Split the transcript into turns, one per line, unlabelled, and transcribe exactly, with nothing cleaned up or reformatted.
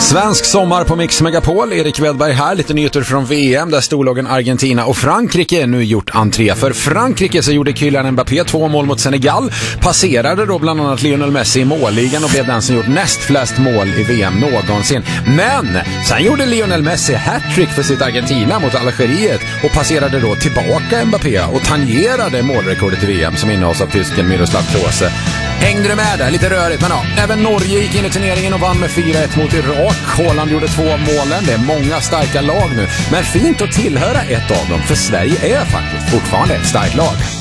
Svensk sommar på Mix Megapol. Erik Wedberg här. Lite nyheter från V M där storlagen Argentina och Frankrike nu gjort entré. För Frankrike så gjorde Kylian Mbappé två mål mot Senegal. Passerade då bland annat Lionel Messi i målligan och blev den som gjort näst flest mål i V M någonsin. Men sen gjorde Lionel Messi hattrick för sitt Argentina mot Algeriet och passerade då tillbaka Mbappé och tangerade målrekordet i V M som innehas av tysken Miroslav Klose. Hängde det med där? Lite rörigt, men ja. Även Norge gick in i turneringen och vann med fyra ett mot Irak. Holland gjorde två målen. Det är många starka lag nu. Men fint att tillhöra ett av dem, för Sverige är faktiskt fortfarande ett starkt lag.